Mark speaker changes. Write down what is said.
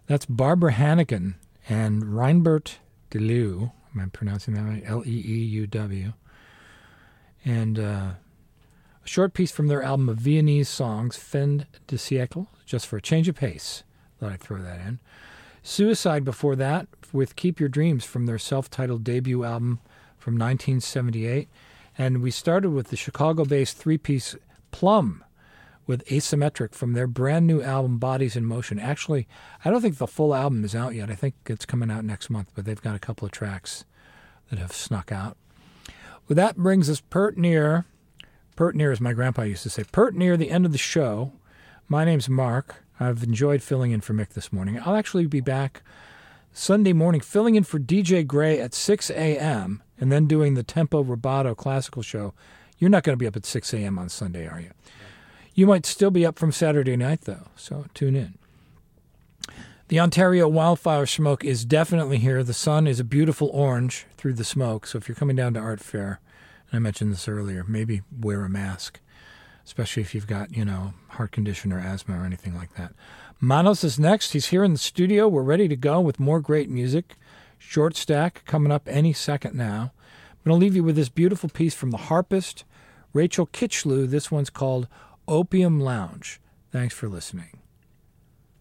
Speaker 1: That's Barbara Hannigan and Reinbert Deleu. Am I pronouncing that right? Leeuw. And a short piece from their album of Viennese songs, Fin de Siècle, just for a change of pace. Thought I'd throw that in. Suicide before that, with Keep Your Dreams from their self-titled debut album from 1978. And we started with the Chicago-based three-piece Plum with Asymmetric from their brand new album Bodies in Motion. Actually, I don't think the full album is out yet. I think it's coming out next month, but they've got a couple of tracks that have snuck out. Well, that brings us pert near, as my grandpa used to say, pert near the end of the show. My name's Mark. I've enjoyed filling in for Mick this morning. I'll actually be back Sunday morning filling in for DJ Gray at 6 a.m. and then doing the Tempo Rubato classical show. You're not going to be up at 6 a.m. on Sunday, are you? You might still be up from Saturday night, though, so tune in. The Ontario wildfire smoke is definitely here. The sun is a beautiful orange through the smoke, so if you're coming down to Art Fair, and I mentioned this earlier, maybe wear a mask, especially if you've got, heart condition or asthma or anything like that. Manos is next. He's here in the studio. We're ready to go with more great music. Short Stack coming up any second now. I'm going to leave you with this beautiful piece from the harpist, Rachel Kitchlew. This one's called Opium Lounge. Thanks for listening.